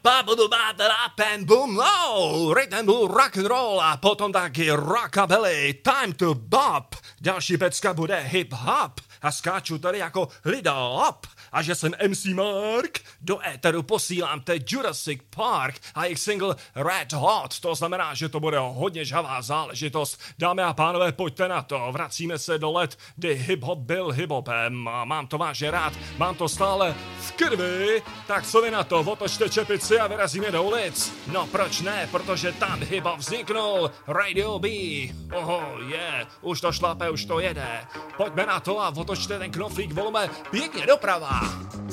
budu bát rap and boom, no, rhythm, rock and roll a potom taky rockabilly, time to bop. Další pecka bude hip hop a skáču tady jako lidop. A že jsem MC Mark, do éteru posílám teď Jurassic Park a jejich single Red Hot. To znamená, že to bude hodně žhavá záležitost. Dámy a pánové, pojďte na to. Vracíme se do let, kdy hip-hop byl hip-hopem. A mám to vážně rád, mám to stále v krvi. Tak co vy na to? Otočte čepici a vyrazíme do ulic. No proč ne? Protože tam hip-hop vzniknul. Radio B. Oho, už to šlape, už to jede. Pojďme na to a otočte ten knoflík volume pěkně doprava.